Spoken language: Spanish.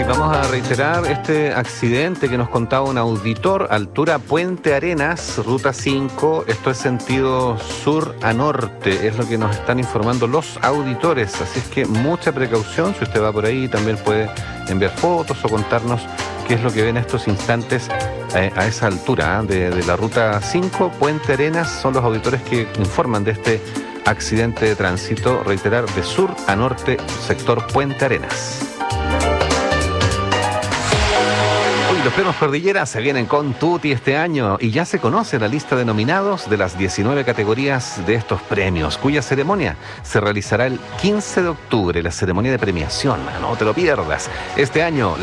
Vamos a reiterar este accidente que nos contaba un auditor, altura Puente Arenas, ruta 5, esto es sentido sur a norte, es lo que nos están informando los auditores, así es que mucha precaución, si usted va por ahí también puede enviar fotos o contarnos qué es lo que ve en estos instantes a esa altura de la ruta 5, Puente Arenas, son los auditores que informan de este accidente de tránsito, reiterar, de sur a norte, sector Puente Arenas. Los premios Cordillera se vienen con tutti este año y ya se conoce la lista de nominados de las 19 categorías de estos premios, cuya ceremonia se realizará el 15 de octubre, la ceremonia de premiación. No te lo pierdas. Este año